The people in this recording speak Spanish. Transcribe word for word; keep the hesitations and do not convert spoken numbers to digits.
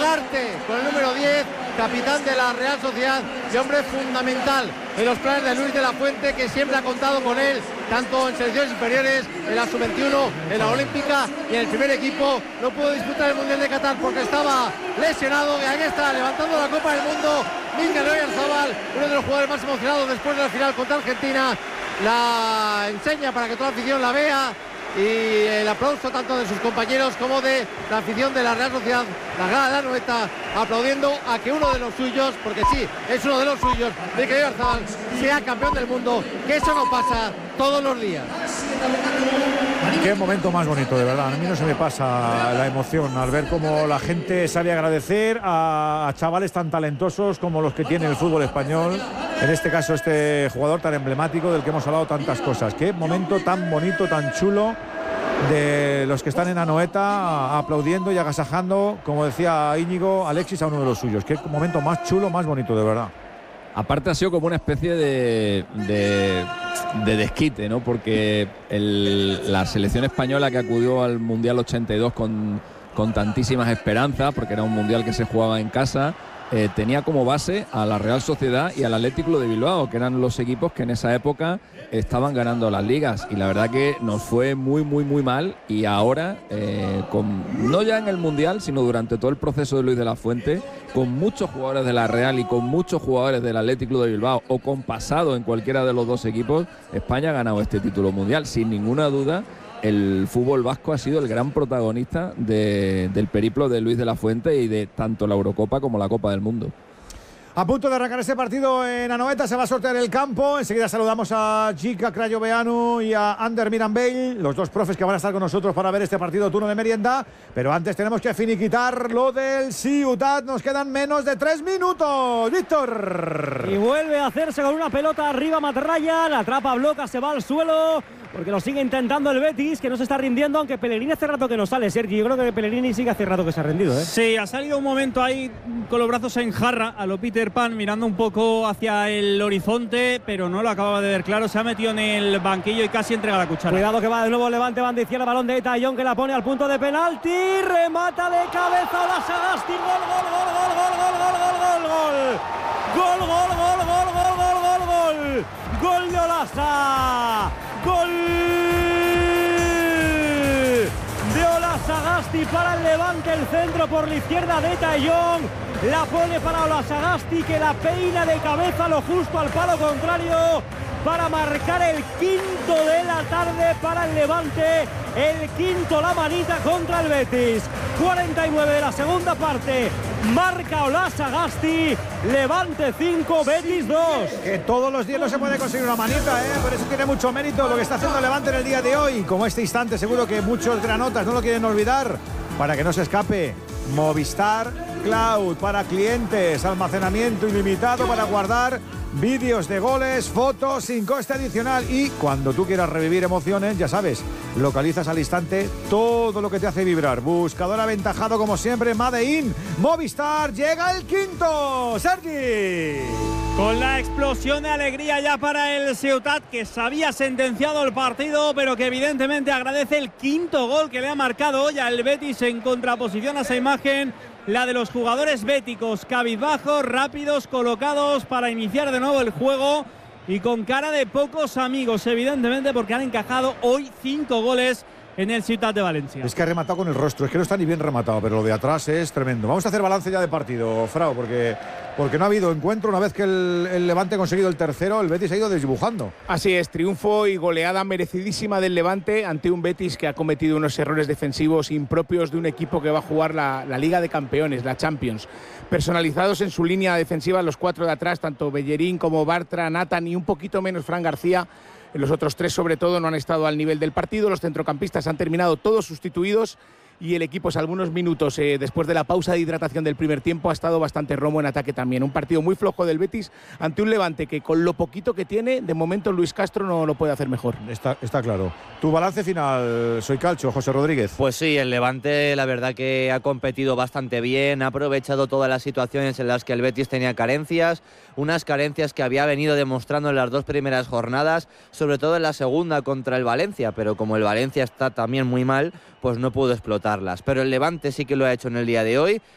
Ugarte con el número diez, capitán de la Real Sociedad y hombre fundamental en los planes de Luis de la Fuente, que siempre ha contado con él, tanto en selecciones inferiores, en la sub veintiuno, en la olímpica y en el primer equipo. No pudo disputar el Mundial de Qatar porque estaba lesionado, y aquí está levantando la Copa del Mundo Mikel Oyarzabal, uno de los jugadores más emocionados después de la final contra Argentina. La enseña para que toda la afición la vea, y el aplauso tanto de sus compañeros como de la afición de la Real Sociedad, la grada de la Anoeta, aplaudiendo a que uno de los suyos, porque sí, es uno de los suyos, Mikel Oyarzabal, sea campeón del mundo, que eso no pasa todos los días. Qué momento más bonito, de verdad. A mí no se me pasa la emoción al ver cómo la gente sabe agradecer a, a chavales tan talentosos como los que tiene el fútbol español. En este caso, este jugador tan emblemático del que hemos hablado tantas cosas. Qué momento tan bonito, tan chulo de los que están en Anoeta aplaudiendo y agasajando, como decía Íñigo, Alexis, a uno de los suyos. Qué momento más chulo, más bonito, de verdad. Aparte ha sido como una especie de, de, de desquite, ¿no? Porque el, la selección española que acudió al Mundial ochenta y dos con, con tantísimas esperanzas, porque era un Mundial que se jugaba en casa, eh, tenía como base a la Real Sociedad y al Athletic Club de Bilbao, que eran los equipos que en esa época estaban ganando las ligas, y la verdad que nos fue muy muy muy mal. Y ahora, eh, con, no ya en el Mundial, sino durante todo el proceso de Luis de la Fuente, con muchos jugadores de la Real y con muchos jugadores del Athletic Club de Bilbao, o con pasado en cualquiera de los dos equipos, España ha ganado este título mundial. Sin ninguna duda, el fútbol vasco ha sido el gran protagonista de, del periplo de Luis de la Fuente y de tanto la Eurocopa como la Copa del Mundo. A punto de arrancar este partido en Anoeta, se va a sortear el campo. Enseguida saludamos a Jica Crayoveanu y a Ander Miranbell, los dos profes que van a estar con nosotros para ver este partido turno de merienda. Pero antes tenemos que finiquitar lo del Ciutat. Nos quedan menos de tres minutos. Víctor. Y vuelve a hacerse con una pelota arriba Matraya. La atrapa, bloca, se va al suelo, porque lo sigue intentando el Betis, que no se está rindiendo, aunque Pellegrini hace rato que no sale, Sergi. Yo creo que Pellegrini sigue hace rato que se ha rendido, ¿eh? Sí, ha salido un momento ahí con los brazos en jarra a lo Peter Pan, mirando un poco hacia el horizonte, pero no lo acababa de ver claro. Se ha metido en el banquillo y casi entrega la cuchara. Cuidado que va de nuevo Levante, banda izquierda, balón de Tallón, que la pone al punto de penalti, remata de cabeza Ola Sagasti, gol, gol, gol, gol, gol, gol, gol, gol, gol, gol, gol, gol, gol, gol, gol, gol, gol, gol de Olasa, gol de Ola Sagasti para el Levante, el centro por la izquierda de Tallón, la pone para Ola Sagasti, que la peina de cabeza lo justo al palo contrario para marcar el quinto de la tarde para el Levante, el quinto la manita contra el Betis. cuarenta y nueve de la segunda parte, marca Ola Sagasti, Levante cinco, Betis dos. Que todos los días no se puede conseguir una manita, ¿eh? Por eso tiene mucho mérito lo que está haciendo el Levante en el día de hoy. Como este instante, seguro que muchos granotas no lo quieren olvidar, para que no se escape. Movistar Cloud para clientes, almacenamiento ilimitado para guardar vídeos de goles, fotos sin coste adicional, y cuando tú quieras revivir emociones, ya sabes, localizas al instante todo lo que te hace vibrar. Buscador aventajado como siempre, Made in Movistar. Llega el quinto, Sergi. Con la explosión de alegría ya para el Ciutat, que se había sentenciado el partido, pero que evidentemente agradece el quinto gol que le ha marcado hoy al Betis, en contraposición a esa imagen, la de los jugadores béticos, cabizbajos, rápidos, colocados para iniciar de nuevo el juego y con cara de pocos amigos, evidentemente, porque han encajado hoy cinco goles en el Ciutat de Valencia. Es que ha rematado con el rostro, es que no está ni bien rematado, pero lo de atrás es tremendo. Vamos a hacer balance ya de partido, Frau, porque, porque no ha habido encuentro. Una vez que el, el Levante ha conseguido el tercero, el Betis ha ido desdibujando. Así es, triunfo y goleada merecidísima del Levante ante un Betis que ha cometido unos errores defensivos impropios de un equipo que va a jugar la, la Liga de Campeones, la Champions. Personalizados en su línea defensiva los cuatro de atrás, tanto Bellerín como Bartra, Nathan y un poquito menos Fran García. Los otros tres, sobre todo, no han estado al nivel del partido. Los centrocampistas han terminado todos sustituidos y el equipo, salvo unos minutos eh, después de la pausa de hidratación del primer tiempo, ha estado bastante romo en ataque también. Un partido muy flojo del Betis ante un Levante que, con lo poquito que tiene, de momento Luis Castro no lo puede hacer mejor. Está, está claro. Tu balance final, soy Calcho, José Rodríguez. Pues sí, el Levante la verdad que ha competido bastante bien, ha aprovechado todas las situaciones en las que el Betis tenía carencias, unas carencias que había venido demostrando en las dos primeras jornadas, sobre todo en la segunda contra el Valencia, pero como el Valencia está también muy mal, pues no pudo explotarlas. Pero el Levante sí que lo ha hecho en el día de hoy,